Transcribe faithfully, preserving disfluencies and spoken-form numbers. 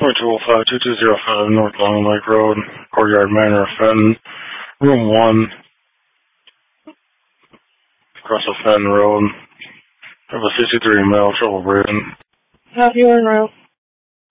two oh five, two two zero five North Long Lake Road, Courtyard Manor, Fenn, Room one, across the Fenn Road. I have a sixty-three male trouble breathing. Have you en route?